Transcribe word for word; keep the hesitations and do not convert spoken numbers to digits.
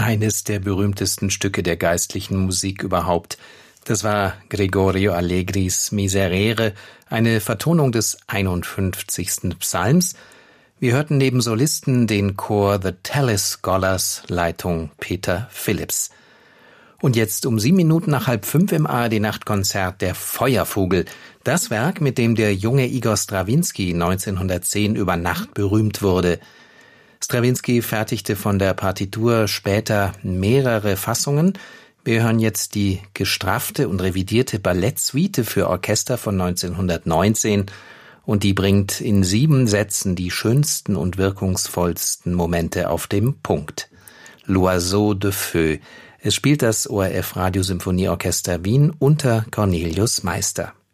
Eines der berühmtesten Stücke der geistlichen Musik überhaupt. Das war Gregorio Allegris Miserere, eine Vertonung des einundfünfzigsten Psalms. Wir hörten neben Solisten den Chor The Tallis Scholars, Leitung Peter Phillips. Und jetzt um sieben Minuten nach halb fünf im A R D-Nachtkonzert der Feuervogel. Das Werk, mit dem der junge Igor Strawinski neunzehnhundertzehn über Nacht berühmt wurde. Strawinski fertigte von der Partitur später mehrere Fassungen. Wir hören jetzt die gestraffte und revidierte Ballettsuite für Orchester von neunzehnhundertneunzehn und die bringt in sieben Sätzen die schönsten und wirkungsvollsten Momente auf den Punkt. L'Oiseau de Feu. Es spielt das O R F Radiosymphonieorchester Wien unter Cornelius Meister.